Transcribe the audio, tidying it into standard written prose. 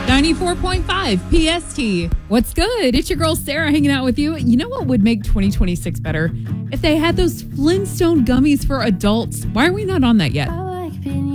94.5 PST. What's good? It's your girl Sarah hanging out with you. You know what would make 2026 better? If they had those Flintstone gummies for adults. Why are we not on that yet?